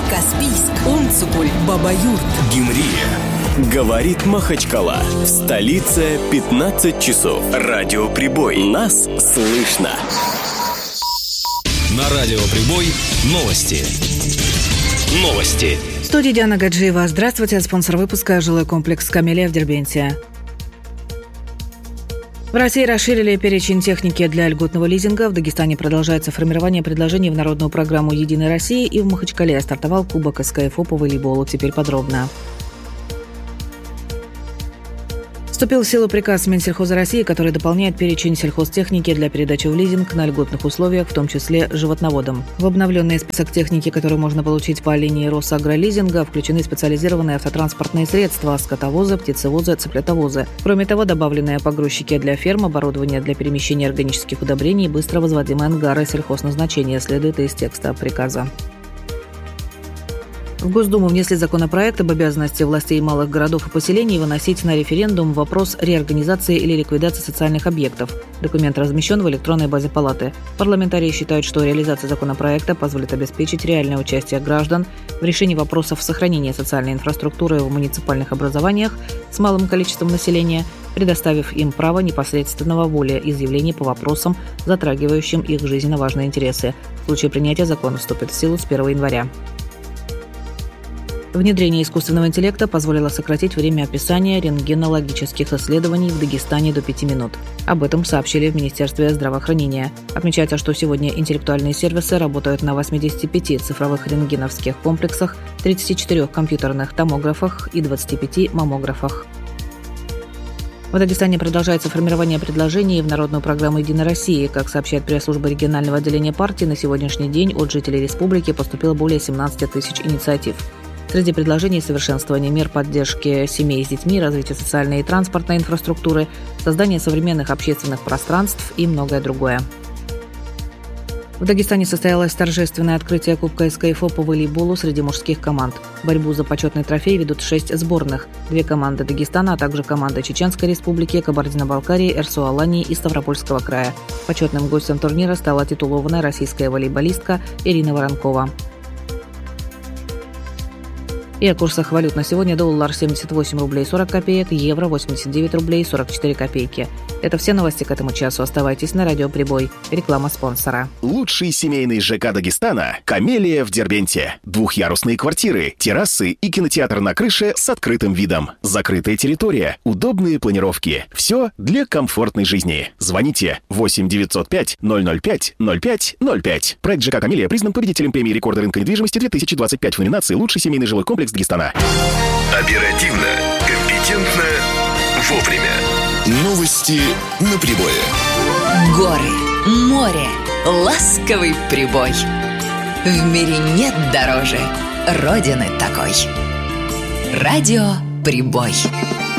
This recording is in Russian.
Каспийск, Умцукуль, Бабаюрт, Гимрия. Говорит Махачкала. В столице 15 часов. Радио Прибой. Нас слышно. На Радио Прибой новости. В студии Диана Гаджиева. Здравствуйте. Спонсор выпуска — жилой комплекс «Камелия» в Дербенте. В России расширили перечень техники для льготного лизинга. В Дагестане продолжается формирование предложений в народную программу «Единой России», и в Махачкале стартовал Кубок СКФО по волейболу. Теперь подробно. Вступил в силу приказ Минсельхоза России, который дополняет перечень сельхозтехники для передачи в лизинг на льготных условиях, в том числе животноводам. В обновленный список техники, которую можно получить по линии Росагролизинга, включены специализированные автотранспортные средства, скотовозы, птицевозы, цыплятовозы. Кроме того, добавлены погрузчики для ферм, оборудование для перемещения органических удобрений, быстро возводимые ангары сельхозназначения, следует из текста приказа. В Госдуму внесли законопроект об обязанности властей малых городов и поселений выносить на референдум вопрос реорганизации или ликвидации социальных объектов. Документ размещен в электронной базе Палаты. Парламентарии считают, что реализация законопроекта позволит обеспечить реальное участие граждан в решении вопросов сохранения социальной инфраструктуры в муниципальных образованиях с малым количеством населения, предоставив им право непосредственного волеизъявления по вопросам, затрагивающим их жизненно важные интересы. В случае принятия закона вступит в силу с 1 января. Внедрение искусственного интеллекта позволило сократить время описания рентгенологических исследований в Дагестане до 5 минут. Об этом сообщили в Министерстве здравоохранения. Отмечается, что сегодня интеллектуальные сервисы работают на 85 цифровых рентгеновских комплексах, 34 компьютерных томографах и 25 маммографах. В Дагестане продолжается формирование предложений в народную программу «Единой России». Как сообщает пресс-служба регионального отделения партии, на сегодняшний день от жителей республики поступило более 17 тысяч инициатив. Среди предложений — совершенствование мер поддержки семей с детьми, развитие социальной и транспортной инфраструктуры, создание современных общественных пространств и многое другое. В Дагестане состоялось торжественное открытие Кубка СКФО по волейболу среди мужских команд. Борьбу за почетный трофей ведут 6 сборных. 2 команды Дагестана, а также команды Чеченской Республики, Кабардино-Балкарии, Эрсу-Алании и Ставропольского края. Почетным гостем турнира стала титулованная российская волейболистка Ирина Воронкова. И о курсах валют на сегодня: доллар 78 рублей 40 копеек, евро 89 рублей 44 копейки. Это все новости к этому часу. Оставайтесь на Радио Прибой. Реклама спонсора. Лучший семейный ЖК Дагестана — «Камелия» в Дербенте. Двухъярусные квартиры, террасы и кинотеатр на крыше с открытым видом. Закрытая территория, удобные планировки. Все для комфортной жизни. Звоните 8 905 005 05 05. Проект ЖК «Камелия» признан победителем премии «Рекорды рынка недвижимости» 2025 в номинации «Лучший семейный жилой комплекс Дагестана». Оперативно, компетентно, вовремя. Новости на Прибое. горы, море, ласковый прибой. В мире нет дороже Родины такой. Радио Прибой.